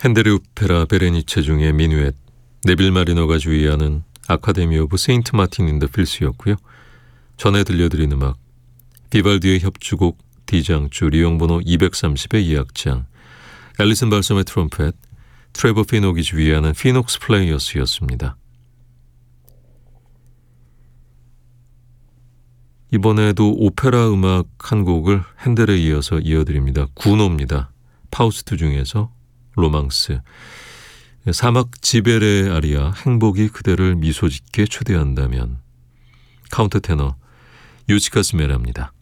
핸델의 오페라 베레니체 중의 미누엣, 네빌 마리너가 주의하는 아카데미 오브 세인트 마틴 인 더 필스였고요. 전에 들려드린 음악, 비발디의 협주곡 D장조 리용번호 230의 2악장, 앨리슨 발섬의 트럼펫, 트레버 피녹이 주의하는 피녹스 플레이어스였습니다. 이번에도 오페라 음악 한 곡을 핸델에 이어서 이어드립니다. 구노입니다. 파우스트 중에서 로망스. 사막 지베레의 아리아 행복이 그대를 미소짓게 초대한다면, 카운터 테너 유치카 스메라입니다.